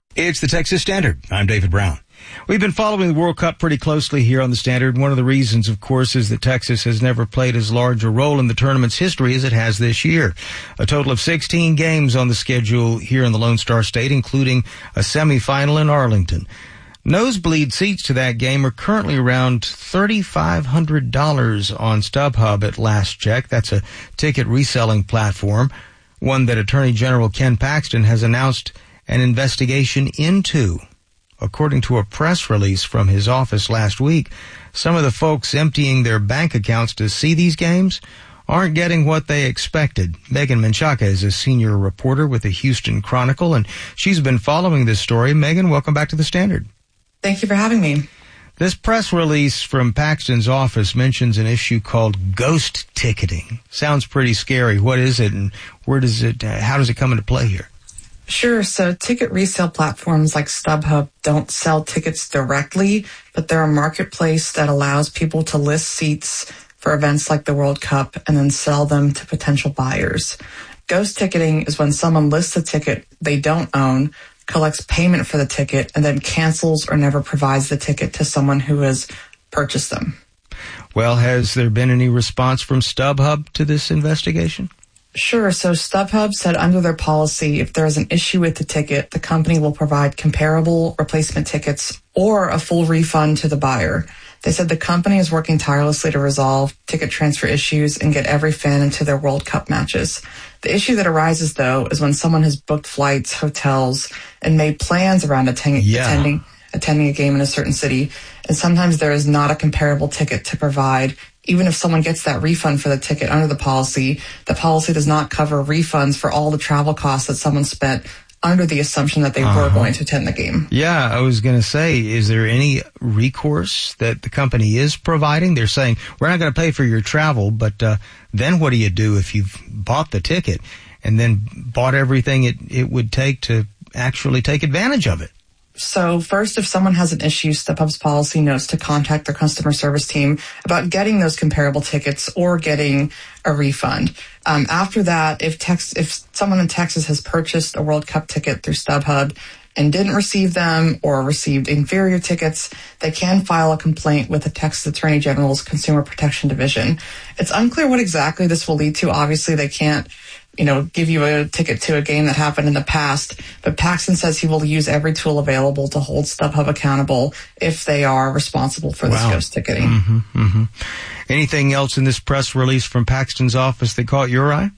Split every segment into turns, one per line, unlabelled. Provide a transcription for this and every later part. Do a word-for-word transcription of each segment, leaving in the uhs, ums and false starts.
It's the Texas Standard. I'm David Brown. We've been following the World Cup pretty closely here on the Standard. One of the reasons, of course, is that Texas has never played as large a role in the tournament's history as it has this year. A total of sixteen games on the schedule here in the Lone Star State, including a semifinal in Arlington. Nosebleed seats to that game are currently around three thousand five hundred dollars on StubHub at last check. That's a ticket reselling platform, one that Attorney General Ken Paxton has announced an investigation into. According to a press release from his office last week, some of the folks emptying their bank accounts to see these games aren't getting what they expected. Megan Menchaca is a senior reporter with the Houston Chronicle, and she's been following this story. Megan, welcome back to the Standard.
Thank you for having me.
This press release from Paxton's office mentions an issue called ghost ticketing. Sounds pretty scary. What is it, and where does it, uh, how does it come into play here?
Sure. So ticket resale platforms like StubHub don't sell tickets directly, but they're a marketplace that allows people to list seats for events like the World Cup and then sell them to potential buyers. Ghost ticketing is when someone lists a ticket they don't own, collects payment for the ticket, and then cancels or never provides the ticket to someone who has purchased them.
Well, has there been any response from StubHub to this investigation?
Sure. So StubHub said under their policy, if there is an issue with the ticket, the company will provide comparable replacement tickets or a full refund to the buyer. They said the company is working tirelessly to resolve ticket transfer issues and get every fan into their World Cup matches. The issue that arises, though, is when someone has booked flights, hotels, and made plans around attending,
yeah.
attending, attending a game in a certain city, and sometimes there is not a comparable ticket to provide. Even if someone gets that refund for the ticket under the policy, the policy does not cover refunds for all the travel costs that someone spent under the assumption that they uh-huh. were going to attend the game.
Yeah, I was going to say, is there any recourse that the company is providing? They're saying, we're not going to pay for your travel, but uh, then what do you do if you've bought the ticket and then bought everything it, it would take to actually take advantage of it?
So first, if someone has an issue, StubHub's policy notes to contact their customer service team about getting those comparable tickets or getting a refund. Um, after that, if tex- if someone in Texas has purchased a World Cup ticket through StubHub and didn't receive them or received inferior tickets, they can file a complaint with the Texas Attorney General's Consumer Protection Division. It's unclear what exactly this will lead to. Obviously, they can't you know, give you a ticket to a game that happened in the past. But Paxton says he will use every tool available to hold StubHub accountable if they are responsible for this wow. ghost ticketing.
Mm-hmm, mm-hmm. Anything else in this press release from Paxton's office that caught your eye?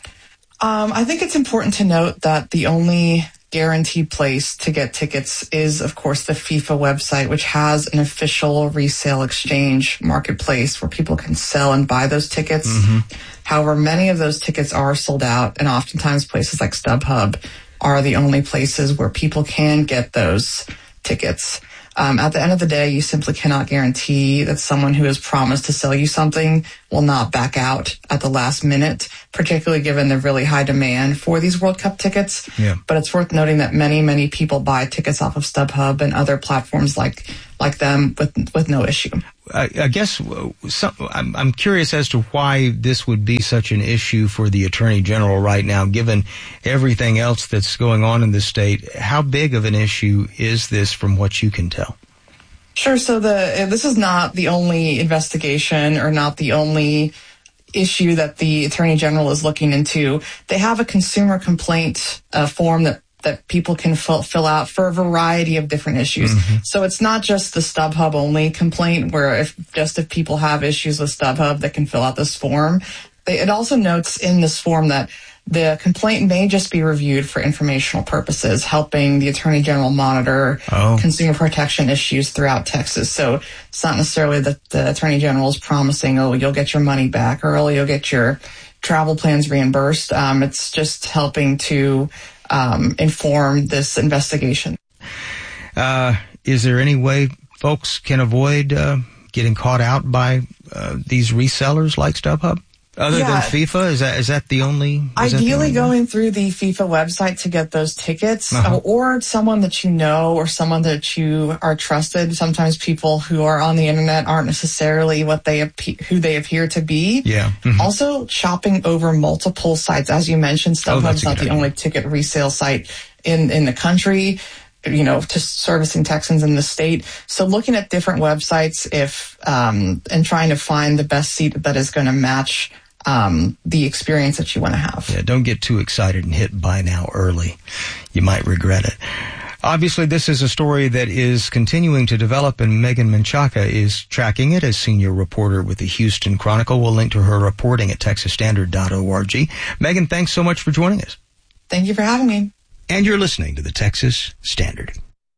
Um, I think it's important to note that the only guaranteed place to get tickets is, of course, the FIFA website, which has an official resale exchange marketplace where people can sell and buy those tickets. Mm-hmm. However, many of those tickets are sold out, and oftentimes places like StubHub are the only places where people can get those tickets. Um, at the end of the day, you simply cannot guarantee that someone who has promised to sell you something will not back out at the last minute, particularly given the really high demand for these World Cup tickets.
Yeah.
But it's worth noting that many, many people buy tickets off of StubHub and other platforms like like them with with no issue.
I, I guess some, I'm, I'm curious as to why this would be such an issue for the Attorney General right now, given everything else that's going on in the state. How big of an issue is this from what you can tell?
Sure. So the this is not the only investigation or not the only issue that the Attorney General is looking into. They have a consumer complaint uh, form that that people can fill, fill out for a variety of different issues. Mm-hmm. So it's not just the StubHub only complaint where if just if people have issues with StubHub, they can fill out this form. They, it also notes in this form that the complaint may just be reviewed for informational purposes, helping the Attorney General monitor oh. consumer protection issues throughout Texas. So it's not necessarily that the Attorney General is promising, oh, you'll get your money back or oh, you'll get your travel plans reimbursed. Um, it's just helping to Um, inform this investigation.
Uh, is there any way folks can avoid uh, getting caught out by uh, these resellers like StubHub? Other yeah. than FIFA, is that is that the only?
Ideally, the only going through the FIFA website to get those tickets, uh-huh. or someone that you know, or someone that you are trusted. Sometimes people who are on the internet aren't necessarily what they appe- who they appear to be.
Yeah. Mm-hmm.
Also, shopping over multiple sites, as you mentioned, StubHub's oh, not the only ticket resale site in in the country. you know, to servicing Texans in the state. So looking at different websites if um, and trying to find the best seat that is going to match um, the experience that you want to have.
Yeah, don't get too excited and hit buy now early. You might regret it. Obviously, this is a story that is continuing to develop, and Megan Menchaca is tracking it as senior reporter with the Houston Chronicle. We'll link to her reporting at texas standard dot org. Megan, thanks so much for joining us.
Thank you for having me.
And you're listening to the Texas Standard.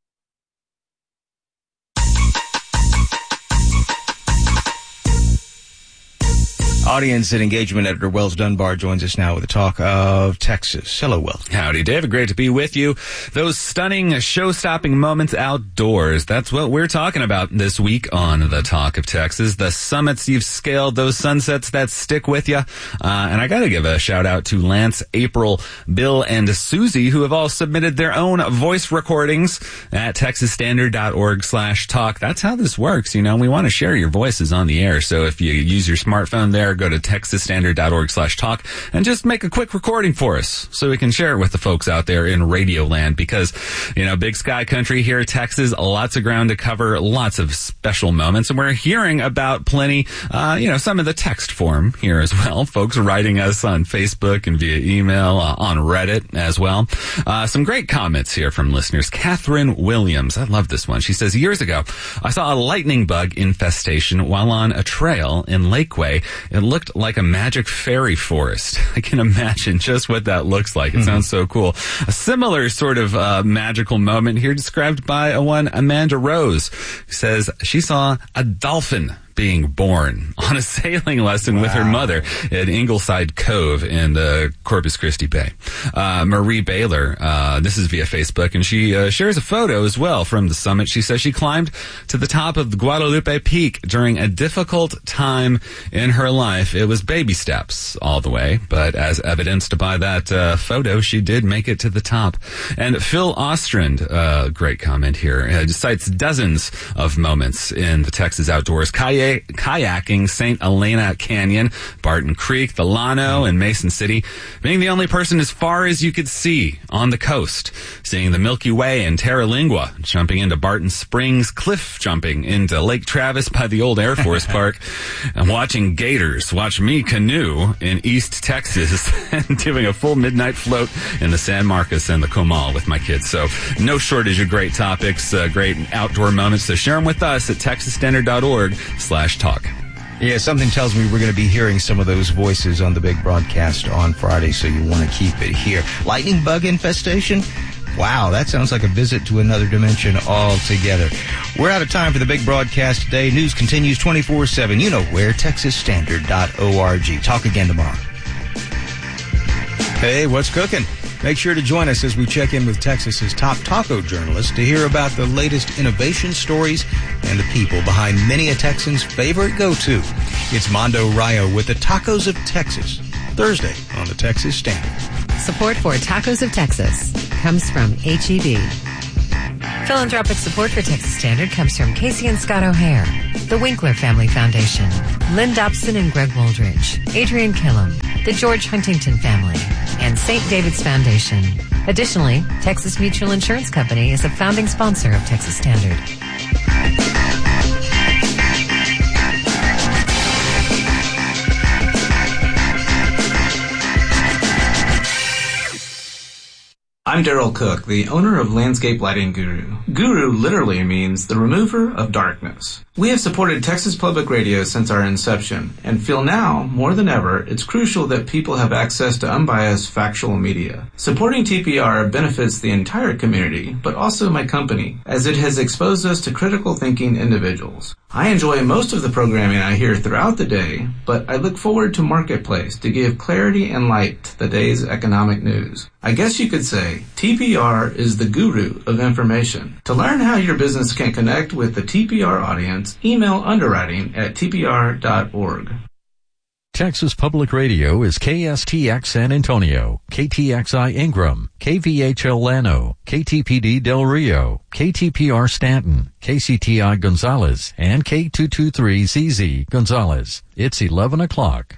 Audience and engagement editor Wells Dunbar joins us now with a talk of Texas. Hello, Wells.
Howdy, David. Great to be with you. Those stunning, show-stopping moments outdoors. That's what we're talking about this week on the Talk of Texas. The summits you've scaled, those sunsets that stick with you. Uh, and I got to give a shout-out to Lance, April, Bill, and Susie, who have all submitted their own voice recordings at texas standard dot org slash talk. That's how this works. You know, we want to share your voices on the air. So if you use your smartphone there, go to texas standard dot org slash talk and just make a quick recording for us so we can share it with the folks out there in Radio Land, because, you know, big sky country here, Texas, lots of ground to cover, lots of special moments, and we're hearing about plenty, uh, you know, some of the text form here as well. Folks writing us on Facebook and via email, uh, on Reddit as well. Uh, some great comments here from listeners. Catherine Williams, I love this one. She says, years ago, I saw a lightning bug infestation while on a trail in Lakeway. It looked like a magic fairy forest. I can imagine just what that looks like. It mm-hmm. sounds so cool. A similar sort of uh, magical moment here described by a one Amanda Rose, who says she saw a dolphin being born on a sailing lesson wow. with her mother at Ingleside Cove in uh, Corpus Christi Bay. Uh, Marie Baylor, uh, this is via Facebook, and she uh, shares a photo as well from the summit. She says she climbed to the top of the Guadalupe Peak during a difficult time in her life. It was baby steps all the way, but as evidenced by that uh, photo, she did make it to the top. And Phil Ostrand, uh, great comment here, uh, cites dozens of moments in the Texas outdoors. Kayak kayaking Saint Elena Canyon, Barton Creek, the Llano, and Mason City, being the only person as far as you could see on the coast, seeing the Milky Way in Terralingua, jumping into Barton Springs, cliff jumping into Lake Travis by the old Air Force Park, and watching gators watch me canoe in East Texas, and doing a full midnight float in the San Marcos and the Comal with my kids. So no shortage of great topics, uh, great outdoor moments. So share them with us at texas standard dot org slash talk.
Yeah, something tells me we're going to be hearing some of those voices on the big broadcast on Friday, so you want to keep it here. Lightning bug infestation? Wow, that sounds like a visit to another dimension altogether. We're out of time for the big broadcast today. News continues twenty-four seven. You know where, texas standard dot org. Talk again tomorrow. Hey, what's cooking? Make sure to join us as we check in with Texas's top taco journalists to hear about the latest innovation stories and the people behind many a Texan's favorite go-to. It's Mondo Rayo with the Tacos of Texas, Thursday on the Texas Standard.
Support for Tacos of Texas comes from H E B. Philanthropic support for Texas Standard comes from Casey and Scott O'Hare, the Winkler Family Foundation, Lynn Dobson and Greg Woldridge, Adrian Killam, the George Huntington family, and Saint David's Foundation. Additionally, Texas Mutual Insurance Company is a founding sponsor of Texas Standard.
I'm Daryl Cook, the owner of Landscape Lighting Guru. Guru literally means the remover of darkness. We have supported Texas Public Radio since our inception, and feel now, more than ever, it's crucial that people have access to unbiased, factual media. Supporting T P R benefits the entire community, but also my company, as it has exposed us to critical thinking individuals. I enjoy most of the programming I hear throughout the day, but I look forward to Marketplace to give clarity and light to the day's economic news. I guess you could say T P R is the guru of information. To learn how your business can connect with the T P R audience, email underwriting at t p r dot org.
Texas Public Radio is K S T X San Antonio, K T X I Ingram, K V H L Llano, K T P D Del Rio, K T P R Stanton, K C T I Gonzales, and K two twenty-three Z Z Gonzales. It's eleven o'clock.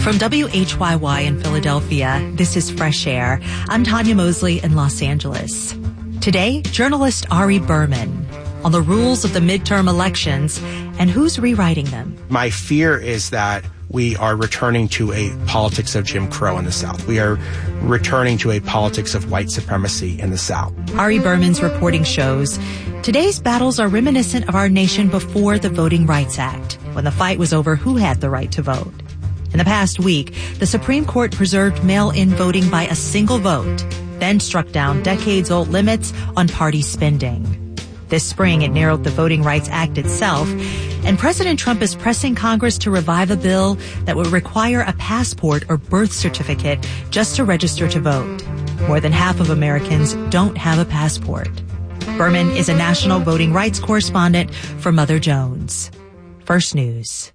From W H Y Y in Philadelphia, this is Fresh Air. I'm Tanya Mosley in Los Angeles. Today, journalist Ari Berman on the rules of the midterm elections and who's rewriting them.
My fear is that we are returning to a politics of Jim Crow in the South. We are returning to a politics of white supremacy in the South.
Ari Berman's reporting shows today's battles are reminiscent of our nation before the Voting Rights Act, when the fight was over who had the right to vote. In the past week, the Supreme Court preserved mail-in voting by a single vote, then struck down decades-old limits on party spending. This spring, it narrowed the Voting Rights Act itself, and President Trump is pressing Congress to revive a bill that would require a passport or birth certificate just to register to vote. More than half of Americans don't have a passport. Berman is a national voting rights correspondent for Mother Jones. First News.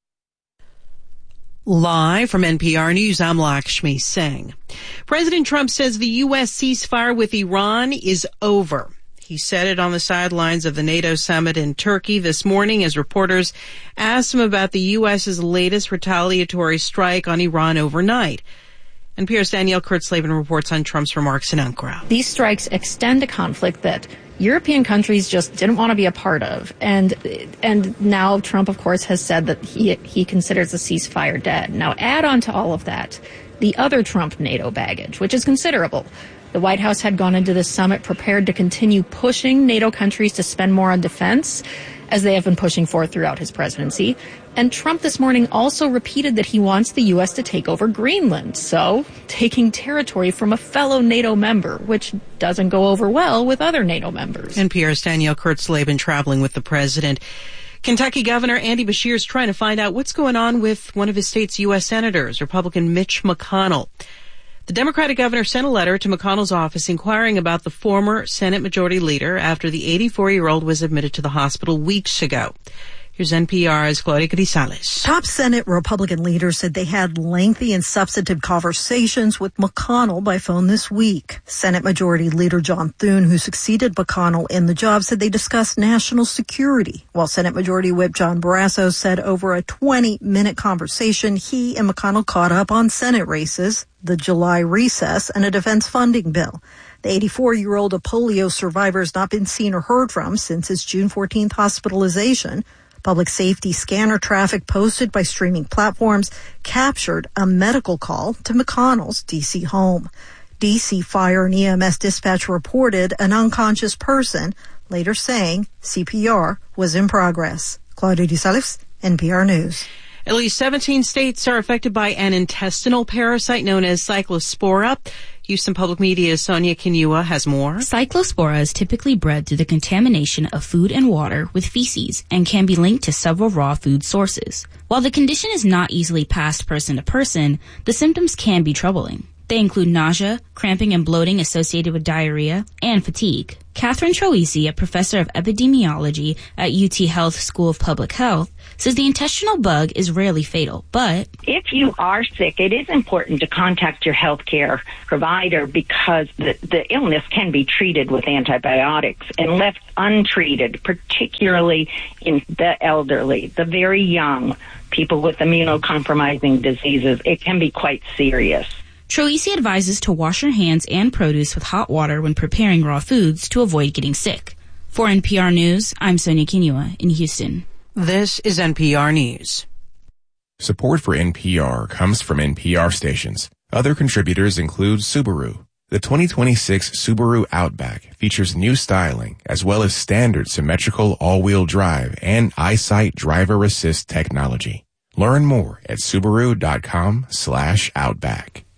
Live from N P R News, I'm Lakshmi Singh. President Trump says the U S ceasefire with Iran is over. He said it on the sidelines of the NATO summit in Turkey this morning as reporters asked him about the U S's latest retaliatory strike on Iran overnight. N P R's Danielle Kurtzleben reports on Trump's remarks in Ankara.
These strikes extend a conflict that European countries just didn't want to be a part of. And and now Trump, of course, has said that he he considers the ceasefire dead. Now, add on to all of that the other Trump NATO baggage, which is considerable. The White House had gone into this summit prepared to continue pushing NATO countries to spend more on defense, as they have been pushing for throughout his presidency. And Trump this morning also repeated that he wants the U S to take over Greenland. So, taking territory from a fellow NATO member, which doesn't go over well with other NATO members.
N P R's Danielle Kurtzleben traveling with the president. Kentucky Governor Andy Beshear is trying to find out what's going on with one of his state's U S senators, Republican Mitch McConnell. The Democratic governor sent a letter to McConnell's office inquiring about the former Senate Majority Leader after the eighty-four-year-old was admitted to the hospital weeks ago. Here's N P R's Claudia Grisales.
Top Senate Republican leaders said they had lengthy and substantive conversations with McConnell by phone this week. Senate Majority Leader John Thune, who succeeded McConnell in the job, said they discussed national security, while Senate Majority Whip John Barrasso said over a twenty-minute conversation, he and McConnell caught up on Senate races, the July recess, and a defense funding bill. The eighty-four-year-old, a polio survivor, has not been seen or heard from since his June fourteenth hospitalization. Public safety scanner traffic posted by streaming platforms captured a medical call to McConnell's D C home. D C Fire and E M S dispatch reported an unconscious person, later saying C P R was in progress. Claudia Grisales, N P R News.
At least seventeen states are affected by an intestinal parasite known as Cyclospora. Houston Public Media's Sonia Kinua has more.
Cyclospora is typically bred through the contamination of food and water with feces and can be linked to several raw food sources. While the condition is not easily passed person to person, the symptoms can be troubling. They include nausea, cramping and bloating associated with diarrhea, and fatigue. Catherine Troisi, a professor of epidemiology at U T Health School of Public Health, says the intestinal bug is rarely fatal, but
if you are sick, it is important to contact your healthcare provider because the, the illness can be treated with antibiotics, and left untreated, particularly in the elderly, the very young, people with immunocompromising diseases, it can be quite serious.
Troisi advises to wash your hands and produce with hot water when preparing raw foods to avoid getting sick. For N P R News, I'm Sonia Kinua in Houston.
This is N P R News.
Support for N P R comes from N P R stations. Other contributors include Subaru. The twenty twenty-six Subaru Outback features new styling as well as standard symmetrical all-wheel drive and EyeSight driver assist technology. Learn more at Subaru dot com slash Outback.